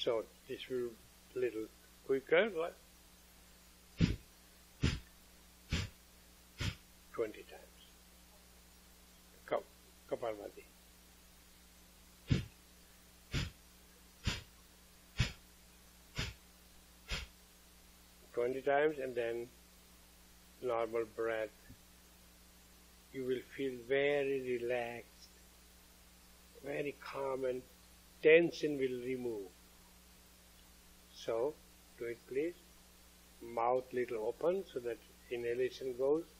So this will little quicker, like 20 times. Kapalbhati. 20 times, and then normal breath. You will feel very relaxed, very calm, and tension will remove. So, do it please. Mouth little open so that inhalation goes.